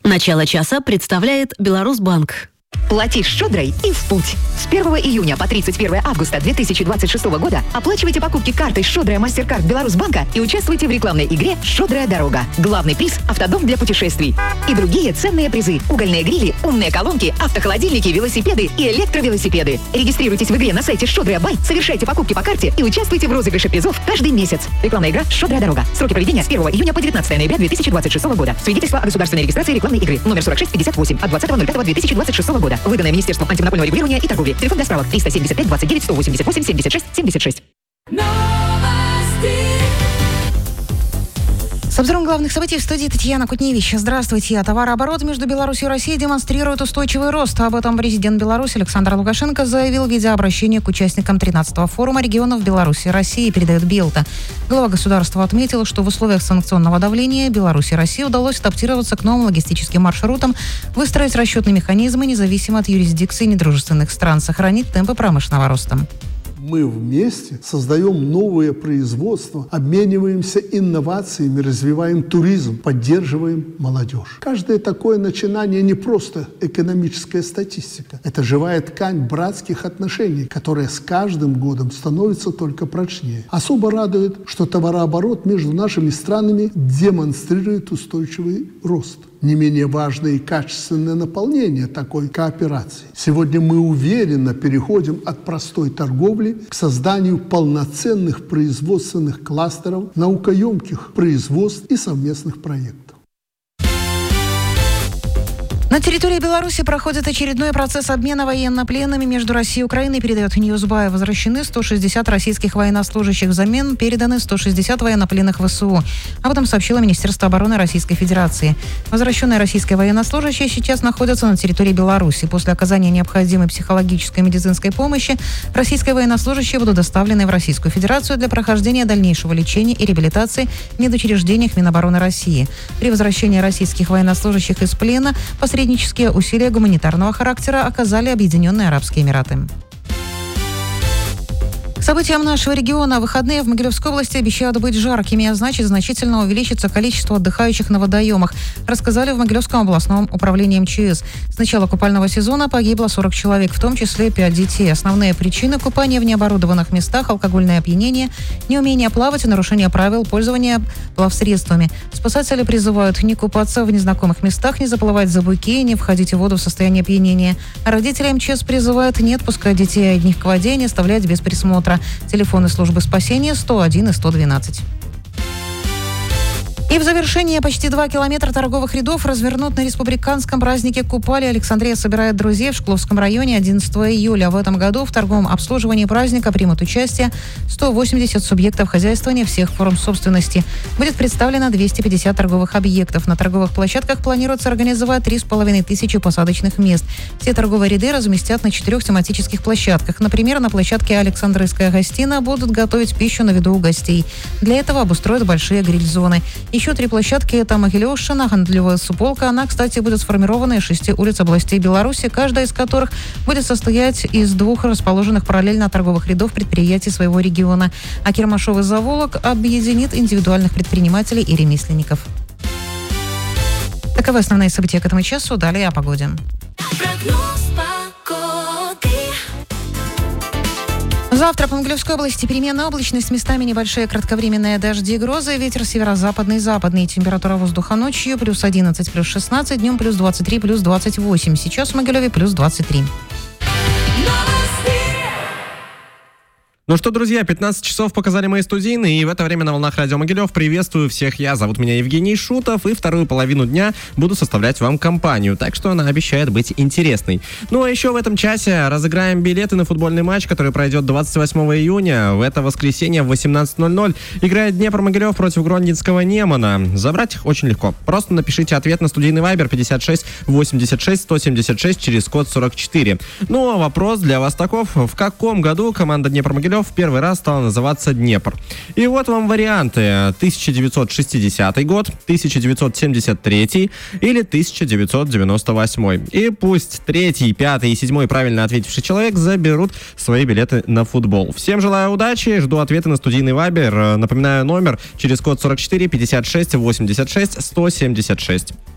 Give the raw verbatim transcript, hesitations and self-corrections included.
Начало часа представляет Беларусьбанк. Плати с «Щодрой» и в путь. С первого июня по тридцать первое августа две тысячи двадцать шестого года оплачивайте покупки картой «Щодрая Мастеркард» Беларусьбанка и участвуйте в рекламной игре «Щодрая дорога». Главный приз – автодом для путешествий. И другие ценные призы – угольные грили, умные колонки, автохолодильники, велосипеды и электровелосипеды. Регистрируйтесь в игре на сайте «Щодрая Бай», совершайте покупки по карте и участвуйте в розыгрыше призов каждый месяц. Рекламная игра «Щодрая дорога». Сроки проведения с первого июня по девятнадцатое ноября две тысячи двадцать шестого года. Свидетельство о государственной регистрации рекламной игры номер сорок шесть пятьдесят восемь от двадцатого ноль пятого две тысячи двадцать шестого года. Выданное Министерством антимонопольного регулирования и торговли. Телефон для справок триста семьдесят пять двадцать девять сто восемьдесят восемь семьдесят шесть семьдесят шесть. С обзором главных событий в студии Татьяна Кутневич. Здравствуйте. Товарооборот между Беларусью и Россией демонстрирует устойчивый рост. Об этом президент Беларуси Александр Лукашенко заявил в видеообращении к участникам тринадцатого форума регионов Беларуси и России, передает Белта. Глава государства отметил, что в условиях санкционного давления Беларуси и России удалось адаптироваться к новым логистическим маршрутам, выстроить расчетные механизмы независимо от юрисдикции недружественных стран, сохранить темпы промышленного роста. Мы вместе создаем новое производство, обмениваемся инновациями, развиваем туризм, поддерживаем молодежь. Каждое такое начинание не просто экономическая статистика. Это живая ткань братских отношений, которая с каждым годом становится только прочнее. Особо радует, что товарооборот между нашими странами демонстрирует устойчивый рост. Не менее важное и качественное наполнение такой кооперации. Сегодня мы уверенно переходим от простой торговли к созданию полноценных производственных кластеров, наукоемких производств и совместных проектов. На территории Беларуси проходит очередной процесс обмена военнопленными между Россией и Украиной, передает Ньюсбай. Возвращены сто шестьдесят российских военнослужащих, взамен переданы сто шестьдесят военнопленных ВСУ. Об этом сообщило Министерство обороны Российской Федерации. Возвращенные российские военнослужащие сейчас находятся на территории Беларуси. После оказания необходимой психологической и медицинской помощи российские военнослужащие будут доставлены в Российскую Федерацию для прохождения дальнейшего лечения и реабилитации в медучреждениях Минобороны России. При возвращении российских военнослужащих из плена посреднические Посреднические усилия гуманитарного характера оказали Объединенные Арабские Эмираты. К событиям нашего региона. Выходные в Могилевской области обещают быть жаркими, а значит, значительно увеличится количество отдыхающих на водоемах, рассказали в Могилевском областном управлении МЧС. С начала купального сезона погибло сорок человек, в том числе пять детей. Основные причины – купания в необорудованных местах, алкогольное опьянение, неумение плавать и нарушение правил пользования плавсредствами. Спасатели призывают не купаться в незнакомых местах, не заплывать за буйки, не входить в воду в состоянии опьянения. А родители МЧС призывают не отпускать детей одних к воде, не оставлять без присмотра. Телефоны службы спасения сто один и сто двенадцать. И в завершение почти два километра торговых рядов развернут на республиканском празднике Купали. Александрия собирает друзей в Шкловском районе одиннадцатого июля. В этом году в торговом обслуживании праздника примут участие сто восемьдесят субъектов хозяйствования всех форм собственности. Будет представлено двести пятьдесят торговых объектов. На торговых площадках планируется организовать три с половиной тысячи посадочных мест. Все торговые ряды разместят на четырех тематических площадках. Например, на площадке Александрийская гостиная будут готовить пищу на виду у гостей. Для этого обустроят большие гриль-зоны. Еще три площадки – это Могилевщина, Гандлевая Суполка. Она, кстати, будет сформирована из шести улиц областей Беларуси, каждая из которых будет состоять из двух расположенных параллельно торговых рядов предприятий своего региона. А Кермашовый заволок объединит индивидуальных предпринимателей и ремесленников. Таковы основные события к этому часу. Далее о погоде. Завтра по Могилевской области переменная облачность, местами небольшие кратковременные дожди и грозы, ветер северо-западный, западный. Температура воздуха ночью плюс одиннадцать, плюс шестнадцать, днем плюс двадцать три, плюс двадцать восемь. Сейчас в Могилеве плюс двадцать три. Ну что, друзья, пятнадцать часов показали мои студийные, и в это время на волнах Радио Могилев приветствую всех я. Зовут меня Евгений Шутов, и вторую половину дня буду составлять вам компанию, так что она обещает быть интересной. Ну а еще в этом часе разыграем билеты на футбольный матч, который пройдет двадцать восьмого июня. В это воскресенье в восемнадцать ноль ноль играет Днепр Могилев против Грондинского Немана. Забрать их очень легко. Просто напишите ответ на студийный вайбер пятьдесят шесть восемьдесят шесть сто семьдесят шесть через код сорок четыре. Ну а вопрос для вас таков: в каком году команда Днепр Могилев в первый раз стала называться Днепр? И вот вам варианты: тысяча девятьсот шестидесятый год, тысяча девятьсот семьдесят третий или тысяча девятьсот девяносто восьмой. И пусть третий, пятый и седьмой правильно ответивший человек заберут свои билеты на футбол. Всем желаю удачи, жду ответы на студийный вайбер. Напоминаю, номер через код сорок четыре пятьдесят шесть восемьдесят шесть сто семьдесят шесть.